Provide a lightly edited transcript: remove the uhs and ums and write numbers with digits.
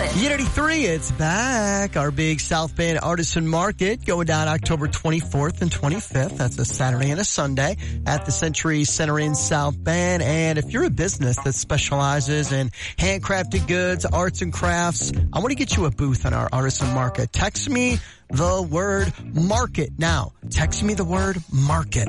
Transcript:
it. Unity 3, it's back. Our big South Bend Artisan Market going down October 24th and 25th. That's a Saturday and a Sunday at the Century Center in South Bend. And if you're a business that specializes in handcrafted goods, arts and crafts, I want to get you a booth on our Artisan Market. Text me the word market now. Text me the word market